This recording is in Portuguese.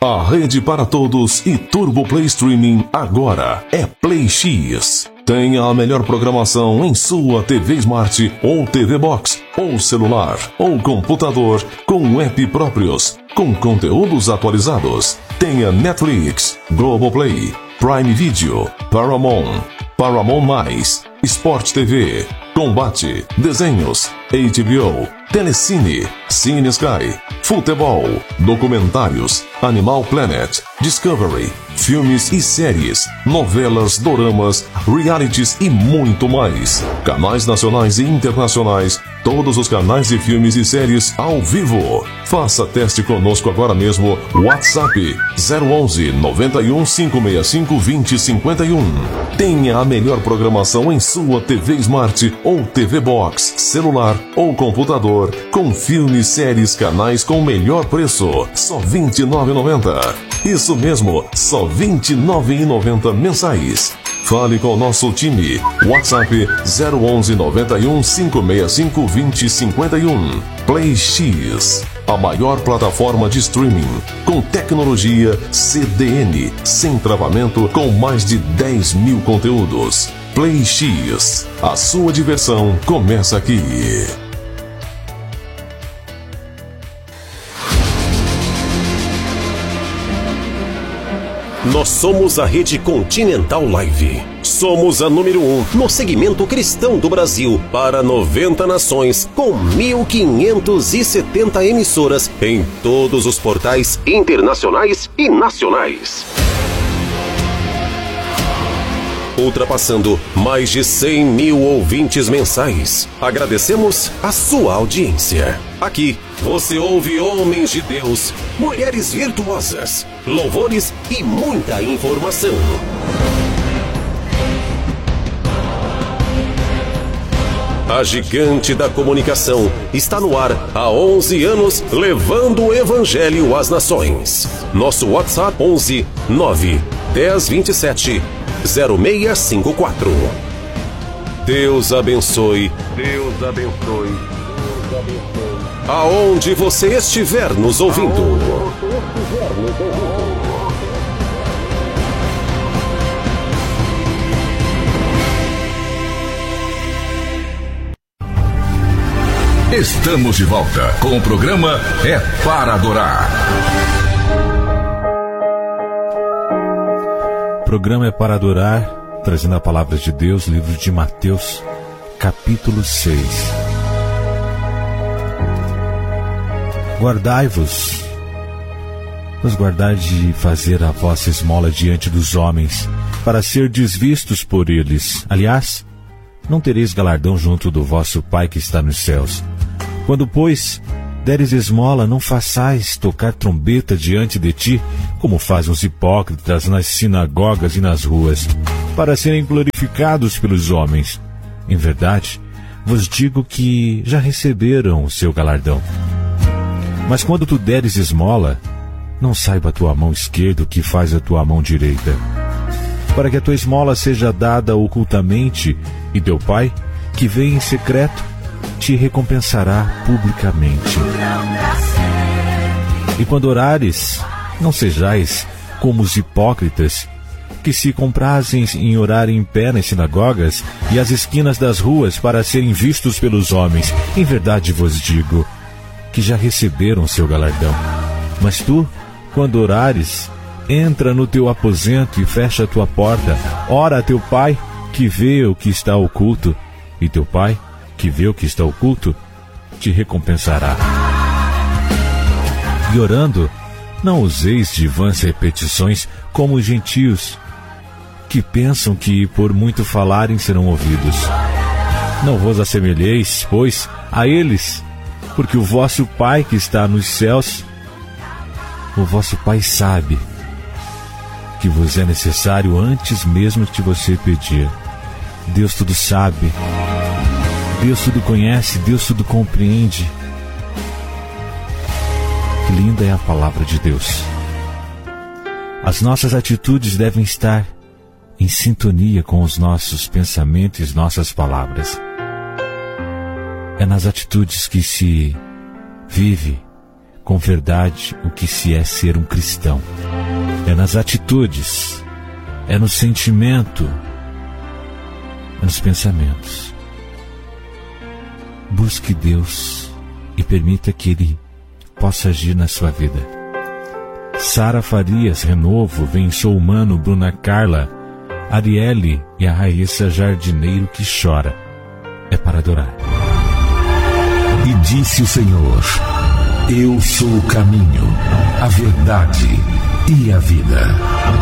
A rede para todos e Turbo Play Streaming agora é Play X. Tenha a melhor programação em sua TV Smart ou TV Box, ou celular, ou computador, com app próprios, com conteúdos atualizados. Tenha Netflix, Globoplay, Prime Video, Paramount+, Sport TV, Combate, Desenhos, HBO, Telecine, Cine Sky, Futebol, Documentários, Animal Planet, Discovery, filmes e séries, novelas, doramas, realities e muito mais. Canais nacionais e internacionais, todos os canais de filmes e séries ao vivo. Faça teste conosco agora mesmo. WhatsApp 011 91 565 2051. Tenha a melhor programação em sua TV Smart ou TV Box, celular ou computador, com filmes, séries, canais com melhor preço. Só R$ 29,90. Isso mesmo, só R$ 29,90 mensais. Fale com o nosso time. WhatsApp 011 91 565 2051. Play X, a maior plataforma de streaming com tecnologia CDN, sem travamento, com mais de 10 mil conteúdos. Play X, a sua diversão começa aqui. Nós somos a Rede Continental Live. Somos a número 1 no segmento cristão do Brasil para 90 nações, com 1.570 emissoras em todos os portais internacionais e nacionais. Ultrapassando mais de 100 mil ouvintes mensais. Agradecemos a sua audiência. Aqui você ouve homens de Deus, mulheres virtuosas, louvores e muita informação. A gigante da comunicação está no ar há 11 anos, levando o evangelho às nações. Nosso WhatsApp 11 9 10 27 0654. Deus abençoe. Deus abençoe. Deus abençoe. Aonde você estiver nos ouvindo. Estamos de volta com o programa É Para Adorar. O programa É Para Adorar, trazendo a palavra de Deus, livro de Mateus, capítulo 6. Guardai-vos, vos guardai de fazer a vossa esmola diante dos homens, para serdes vistos por eles. Aliás, não tereis galardão junto do vosso Pai que está nos céus. Quando, pois, deres esmola, não façais tocar trombeta diante de ti, como fazem os hipócritas nas sinagogas e nas ruas, para serem glorificados pelos homens. Em verdade, vos digo que já receberam o seu galardão. Mas quando tu deres esmola, não saiba a tua mão esquerda o que faz a tua mão direita, para que a tua esmola seja dada ocultamente, e teu Pai, que vê em secreto, te recompensará publicamente. E quando orares, não sejais como os hipócritas, que se comprazem em orar em pé nas sinagogas e às esquinas das ruas para serem vistos pelos homens. Em verdade vos digo que já receberam seu galardão. Mas tu, quando orares, entra no teu aposento e fecha a tua porta. Ora a teu Pai, que vê o que está oculto, e teu Pai, que vê o que está oculto, te recompensará. E orando, não useis de vãs repetições como os gentios, que pensam que por muito falarem serão ouvidos. Não vos assemelheis, pois, a eles, porque o vosso Pai que está nos céus, o vosso Pai sabe que vos é necessário antes mesmo de você pedir. Deus tudo sabe, Deus tudo conhece, Deus tudo compreende. Que linda é a palavra de Deus. As nossas atitudes devem estar em sintonia com os nossos pensamentos e nossas palavras. É nas atitudes que se vive com verdade o que se é ser um cristão. É nas atitudes, é no sentimento, é nos pensamentos. Busque Deus e permita que Ele possa agir na sua vida. Sara Farias, Renovo, Vem Sou Humano, Bruna Carla, Arielle e a Raíssa Jardineiro que chora. É para adorar. E disse o Senhor: Eu sou o caminho, a verdade e a vida.